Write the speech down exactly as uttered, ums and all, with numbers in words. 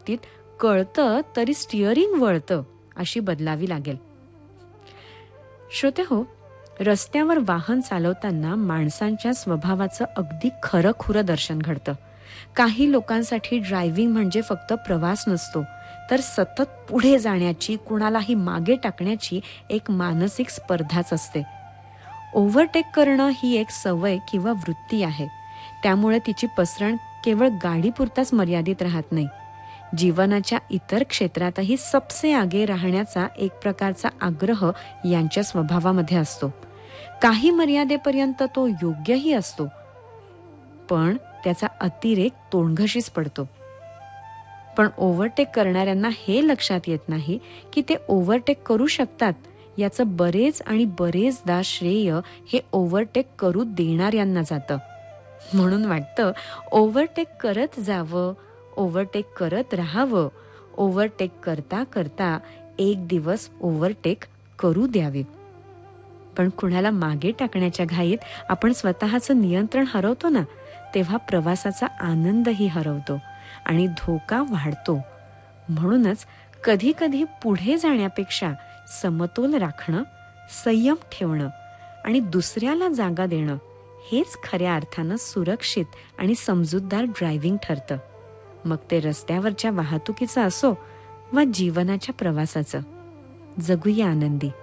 बाबतीत कळतं तरी स्टिअरिंग वळतं अशी बदलावी लागेल. श्रोते हो, रस्त्यावर वाहन चालवताना माणसांच्या स्वभावाचं अगदी खरंखुरं दर्शन घडतं. काही लोकांसाठी ड्रायव्हिंग म्हणजे फक्त प्रवास नसतो, तर सतत पुढे जाण्याची, कुणालाही मागे टाकण्याची एक मानसिक स्पर्धाच असते. ओव्हरटेक करणं ही एक सवय किंवा वृत्ती आहे. त्यामुळे तिची पसरण केवळ गाडीपुरताच मर्यादित राहत नाही. जीवनाच्या इतर क्षेत्रातही सबसे आगे राहण्याचा एक प्रकारचा आग्रह यांच्या स्वभावामध्ये असतो. काही मर्यादेपर्यंत तो योग्यही असतो, पण त्याचा अतिरेक तोंडघशीच पडतो. पण ओव्हरटेक करणाऱ्यांना हे लक्षात येत नाही की ते ओव्हरटेक करू शकतात. याचं बरेच आणि बरेचदा श्रेय हे ओव्हरटेक करू देणाऱ्यांना जातं. म्हणून वाटतं ओव्हरटेक करत जावं, ओव्हरटेक करत राहावं, ओव्हरटेक करता करता एक दिवस ओव्हरटेक करू द्यावे. पण कुणाला मागे टाकण्याच्या घाईत आपण स्वतःचं नियंत्रण हरवतो ना, तेव्हा प्रवासाचा आनंदही हरवतो आणि धोका वाढतो. म्हणूनच कधी कधी पुढे जाण्यापेक्षा समतोल राखणं, संयम ठेवणं आणि दुसऱ्याला जागा देणं हेच खऱ्या अर्थानं सुरक्षित आणि समजूतदार ड्रायव्हिंग ठरतं. मग ते रस्त्यावरच्या वाहतुकीचं असो वा जीवनाच्या प्रवासाचं. जगूया आनंदी.